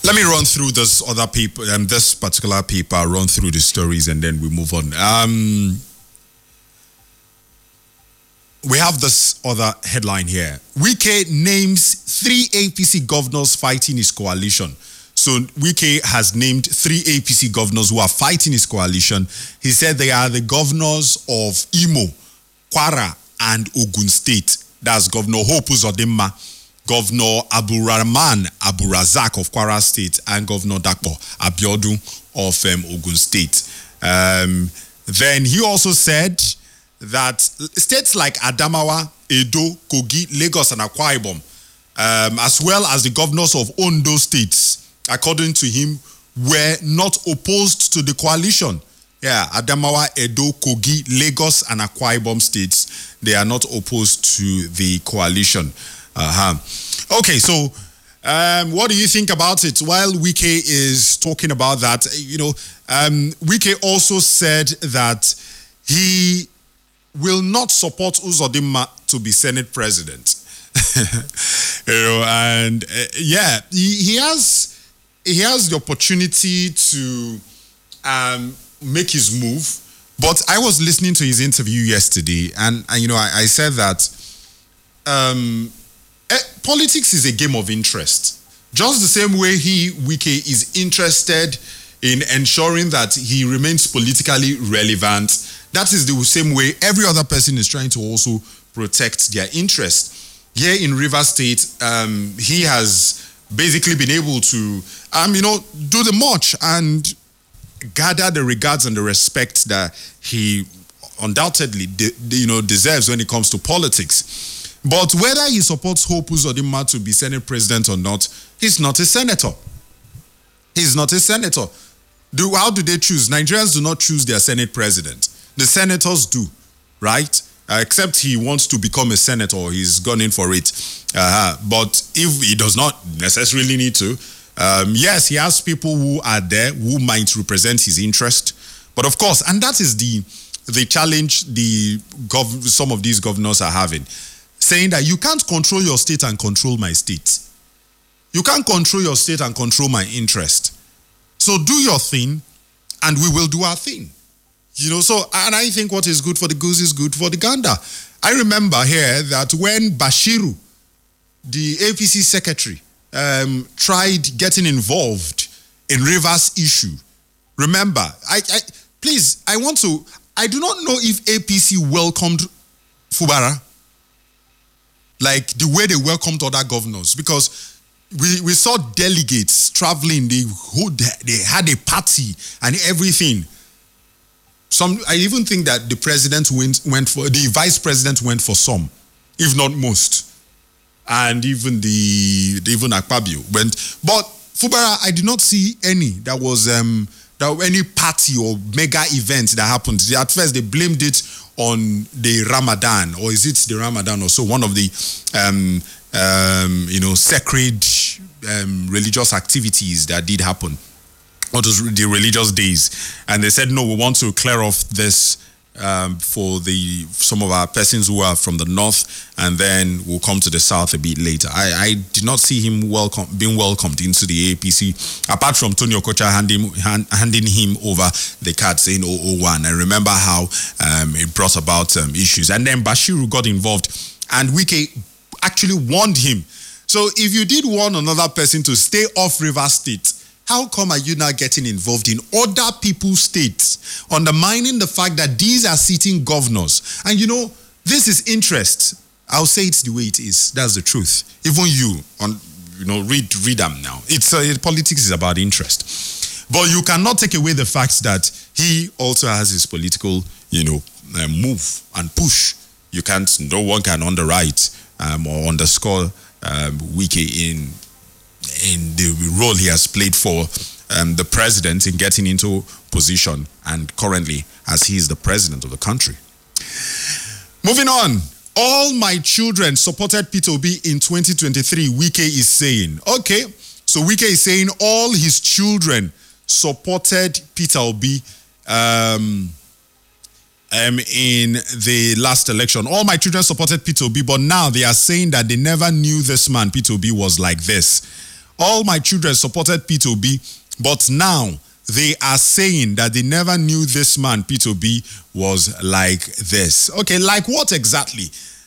Let me run through this other paper, this particular paper, run through the stories, and then we move on. We have this other headline here. Wike names 3 APC governors fighting his coalition. So Wike has named 3 APC governors who are fighting his coalition. He said they are the governors of Imo, Kwara, and Ogun State. That's Governor Hope Uzodinma, Governor Abdulrahman Abdulrazak of Kwara State, and Governor Dapo Abiodun of Ogun State. Then he also said that states like Adamawa, Edo, Kogi, Lagos, and Akwa Ibom, as well as the governors of Ondo states, according to him, were not opposed to the coalition. Yeah, Adamawa, Edo, Kogi, Lagos, and Akwa Ibom states, they are not opposed to the coalition. Okay, so what do you think about it? While Wike is talking about that, Wike also said that he will not support Uzodinma to be Senate president. He has the opportunity to make his move. But I was listening to his interview yesterday, and I said that politics is a game of interest. Just the same way Wike is interested in ensuring that he remains politically relevant, that is the same way every other person is trying to also protect their interest. Here in Rivers State, he has basically been able to, do the march and gather the regards and the respect that he undoubtedly, deserves when it comes to politics. But whether he supports Hope Uzodinma to be Senate president or not, he's not a senator. He's not a senator. How do they choose? Nigerians do not choose their Senate president. The senators do, right? Except he wants to become a senator, he's gone in for it. But if he does not necessarily need to, yes, he has people who are there who might represent his interest. But of course, and that is the challenge some of these governors are having, saying that you can't control your state and control my state. You can't control your state and control my interest. So do your thing, and we will do our thing. And I think what is good for the goose is good for the gander. I remember here that when Bashiru, the APC secretary, tried getting involved in Rivers issue, remember, I do not know if APC welcomed Fubara like the way they welcomed other governors, because we saw delegates traveling, they had a party and everything. I even think that the president went for, the vice president went for some, if not most, and even Akpabio went. But Fubara, I did not see any. That was any party or mega event that happened. At first, they blamed it on the Ramadan, or is it the Ramadan or so? One of the sacred religious activities that did happen. What was the religious days, and they said, no, we want to clear off this for some of our persons who are from the north, and then we'll come to the south a bit later. I did not see him being welcomed into the APC, apart from Tony Okocha handing him over the card saying 001. I remember how it brought about issues, and then Bashiru got involved, and Wike actually warned him. So if you did warn another person to stay off Rivers State, how come are you now getting involved in other people's states, undermining the fact that these are sitting governors? And this is interest. I'll say it's the way it is. That's the truth. Even read them now. Politics is about interest. But you cannot take away the fact that he also has his political, move and push. No one can underwrite or underscore Wike in the role he has played for the president in getting into position, and currently as he is the president of the country. Moving on, all my children supported Peter Obi in 2023, Wike is saying. Okay, so Wike is saying all his children supported Peter Obi in the last election. All my children supported Peter Obi, but now they are saying that they never knew this man, Peter Obi, was like this. All my children supported Peter Obi, but now they are saying that they never knew this man, Peter Obi, was like this. Okay, like what exactly?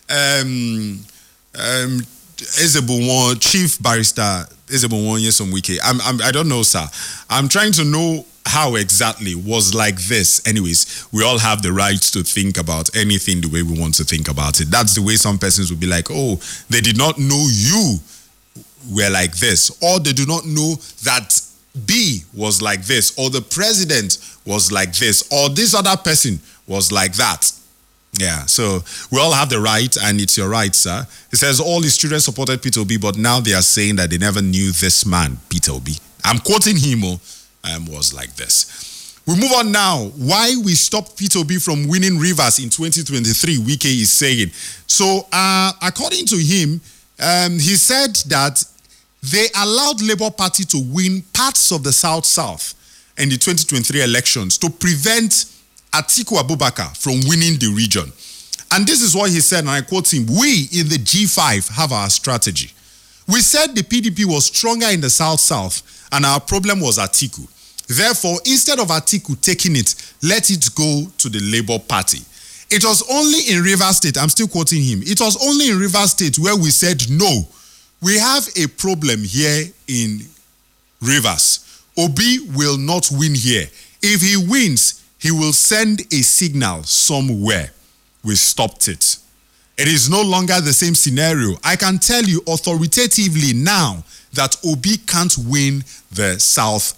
Ezebunwo, Chief Barrister Ezebunwo Nyesom Wike. I don't know, sir. I'm trying to know how exactly was like this. Anyways, we all have the right to think about anything the way we want to think about it. That's the way some persons will be like, oh, they did not know you were like this, or they do not know that B was like this, or the president was like this, or this other person was like that. Yeah, so we all have the right, and it's your right, sir. It says all his children supported Peter Obi, but now they are saying that they never knew this man, Peter Obi. I'm quoting him, was like this. We move on now. Why we stopped Peter Obi from winning Rivers in 2023, Wike is saying. So, according to him, he said that they allowed Labour Party to win parts of the South in the 2023 elections to prevent Atiku Abubakar from winning the region. And this is what he said, and I quote him, "We in the G5 have our strategy. We said the PDP was stronger in the South, and our problem was Atiku. Therefore, instead of Atiku taking it, let it go to the Labour Party. It was only in Rivers State," I'm still quoting him, "it was only in Rivers State where we said, no, we have a problem here in Rivers. Obi will not win here. If he wins, he will send a signal somewhere. We stopped it. It is no longer the same scenario. I can tell you authoritatively now that Obi can't win the South.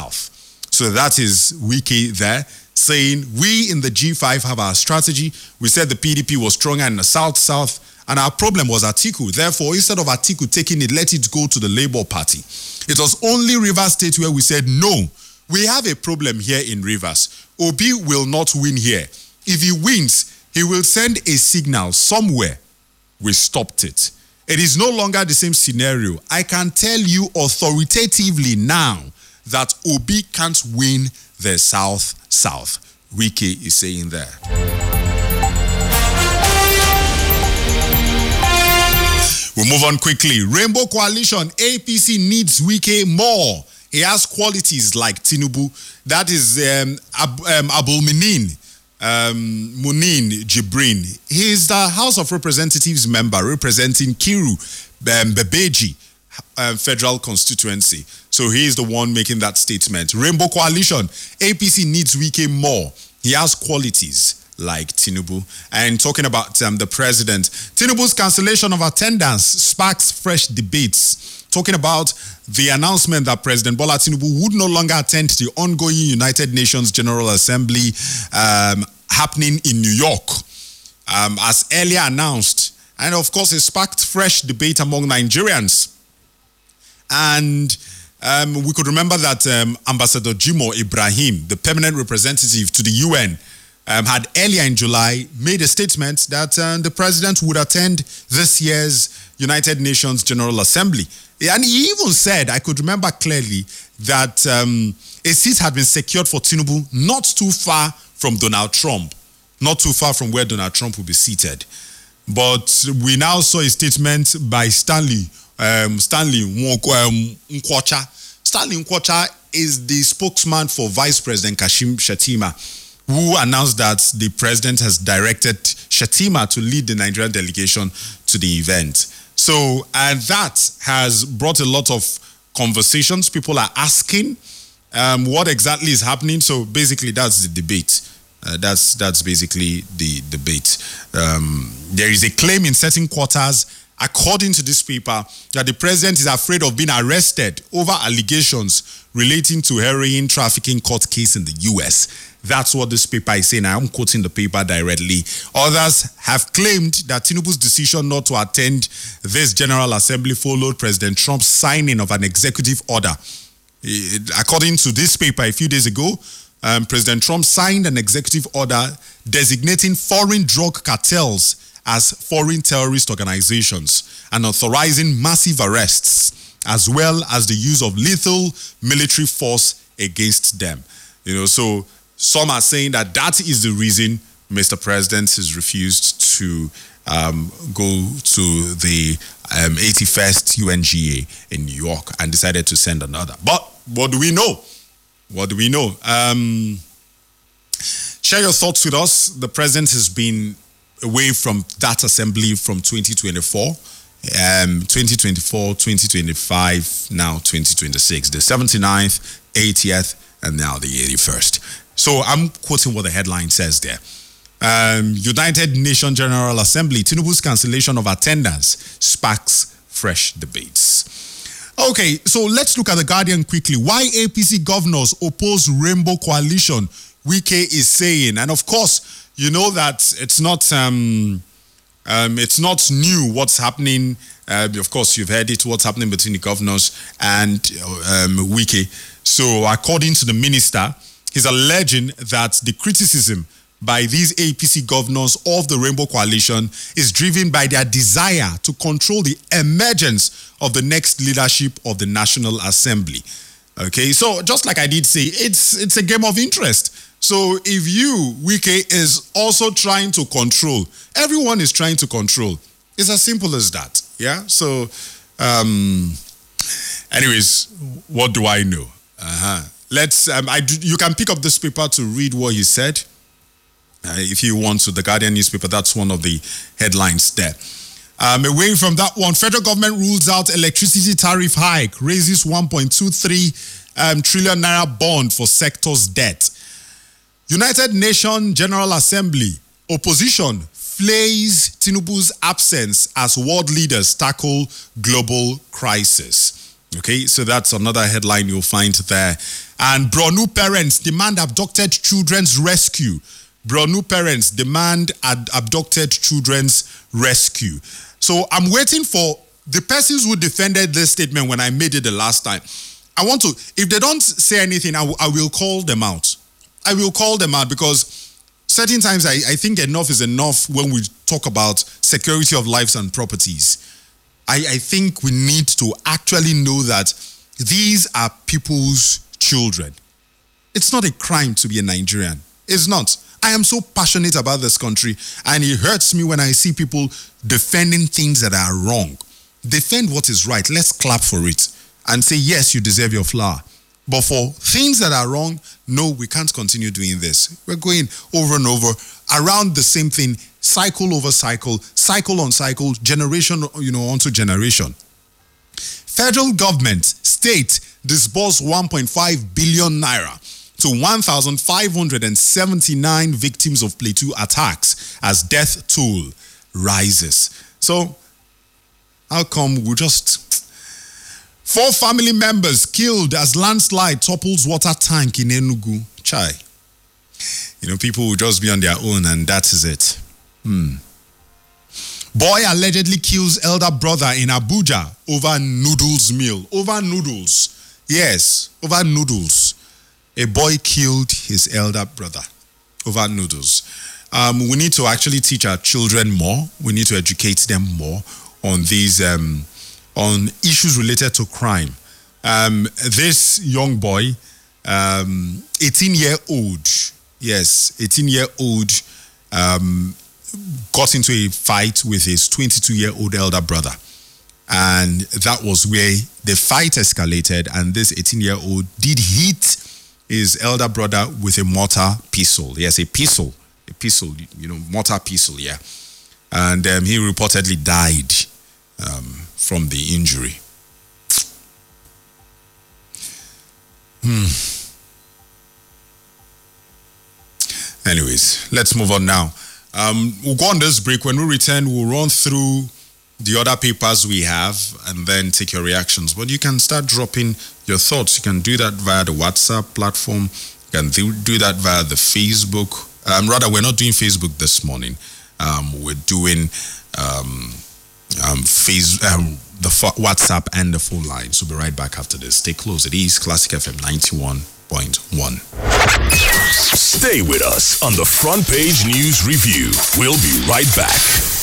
So that is Wike there, saying we in the G5 have our strategy. We said the PDP was stronger in the South, and our problem was Atiku. Therefore, instead of Atiku taking it, let it go to the Labour Party. It was only Rivers State where we said, no, we have a problem here in Rivers. Obi will not win here. If he wins, he will send a signal somewhere. We stopped it. It is no longer the same scenario. I can tell you authoritatively now that Obi can't win the South. Wike is saying there. We'll move on quickly. Rainbow Coalition, APC needs Wike more. He has qualities like Tinubu. That is Abul Munin Jibrin. He is the House of Representatives member representing Kiru Bebeji Federal Constituency. So he is the one making that statement. Rainbow Coalition, APC needs Wike more. He has qualities like Tinubu. And talking about the president, Tinubu's cancellation of attendance sparks fresh debates. Talking about the announcement that President Bola Tinubu would no longer attend the ongoing United Nations General Assembly happening in New York, as earlier announced. And of course, it sparked fresh debate among Nigerians. And we could remember that Ambassador Jimoh Ibrahim, the permanent representative to the UN, had earlier in July made a statement that the president would attend this year's United Nations General Assembly. And he even said, I could remember clearly, that a seat had been secured for Tinubu not too far from Donald Trump, not too far from where Donald Trump will be seated. But we now saw a statement by Stanley Nkwocha. Stanley Nkwocha is the spokesman for Vice President Kashim Shettima, who announced that the president has directed Shettima to lead the Nigerian delegation to the event. So, and that has brought a lot of conversations. People are asking what exactly is happening. So basically, that's the debate. That's basically the debate. There is a claim in certain quarters, according to this paper, that the president is afraid of being arrested over allegations relating to heroin trafficking court case in the U.S. That's what this paper is saying. I'm quoting the paper directly. Others have claimed that Tinubu's decision not to attend this General Assembly followed President Trump's signing of an executive order. According to this paper, a few days ago, President Trump signed an executive order designating foreign drug cartels as foreign terrorist organizations and authorizing massive arrests, as well as the use of lethal military force against them. So some are saying that is the reason Mr. President has refused to go to the 81st UNGA in New York and decided to send another. But what do we know? What do we know? Share your thoughts with us. The president has been away from that assembly from 2024, 2025, now 2026. The 79th, 80th, and now the 81st. So I'm quoting what the headline says there. United Nations General Assembly, Tinubu's cancellation of attendance sparks fresh debates. Okay, so let's look at the Guardian quickly. Why APC governors oppose Rainbow Coalition, Wike is saying. And of course, you know that it's not new what's happening. Of course, you've heard it, what's happening between the governors and Wike. So according to the minister, he's alleging that the criticism by these APC governors of the Rainbow Coalition is driven by their desire to control the emergence of the next leadership of the National Assembly. Okay, so just like I did say, it's a game of interest. So if you, Wike, is also trying to control, everyone is trying to control. It's as simple as that. Yeah. So, anyways, what do I know? Let's. You can pick up this paper to read what he said. If you want to, the Guardian newspaper, that's one of the headlines there. Away from that one, federal government rules out electricity tariff hike, raises 1.23 trillion naira bond for sector's debt. United Nations General Assembly, opposition flays Tinubu's absence as world leaders tackle global crisis. Okay, so that's another headline you'll find there. And Borno parents demand abducted children's rescue. Borno parents demand abducted children's rescue. So I'm waiting for the persons who defended this statement when I made it the last time. I want to, if they don't say anything, I will call them out. I will call them out because certain times I think enough is enough when we talk about security of lives and properties. I think we need to actually know that these are people's children. It's not a crime to be a Nigerian. It's not. I am so passionate about this country, and it hurts me when I see people defending things that are wrong. Defend what is right. Let's clap for it and say, yes, you deserve your flower. But for things that are wrong, no, we can't continue doing this. We're going over and over around the same thing, cycle over cycle, cycle on cycle, generation, onto generation. Federal government, state disbursed 1.5 billion naira to 1,579 victims of Plateau attacks as death toll rises. So, how come we just... 4 family members killed as landslide topples water tank in Enugu. Chai. People will just be on their own and that is it. Boy allegedly kills elder brother in Abuja over noodles meal. Over noodles. Yes, over noodles. A boy killed his elder brother over noodles. We need to actually teach our children more. We need to educate them more on these... on issues related to crime. This young boy, 18-year-old, yes, 18-year-old, got into a fight with his 22-year-old elder brother. And that was where the fight escalated, and this 18-year-old did hit his elder brother with a mortar pistol. Yes, a pistol, mortar pistol, yeah. And he reportedly died from the injury. Anyways, let's move on now. We'll go on this break. When we return, we'll run through the other papers we have and then take your reactions. But you can start dropping your thoughts. You can do that via the WhatsApp platform. You can do that via the Facebook. Rather, we're not doing Facebook this morning. We're doing the WhatsApp and the phone line. So we'll be right back after this. Stay close. It is Classic FM 91.1. Stay with us on the Front Page News Review. We'll be right back.